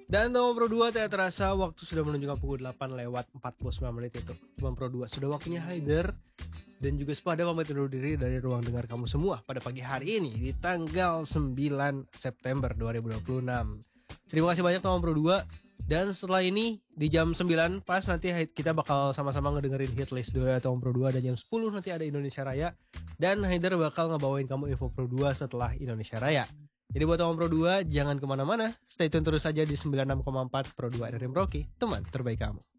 Dan Tomang Pro 2 tidak terasa waktu sudah menunjukkan pukul 8 lewat 49 menit itu. Tomang Pro 2 sudah waktunya Haider dan juga Spada pamit undur diri dari ruang dengar kamu semua pada pagi hari ini di tanggal 9 September 2026. Terima kasih banyak Tomang Pro 2. Dan setelah ini di jam 9 pas nanti kita bakal sama-sama ngedengerin hitlist dua Tomang Pro 2, dan jam 10 nanti ada Indonesia Raya. Dan Haider bakal ngebawain kamu info Pro 2 setelah Indonesia Raya. Jadi buat Tomang Pro 2 jangan kemana-mana, stay tune terus saja di 96,4 Pro 2 RRM Rocky, teman terbaik kamu.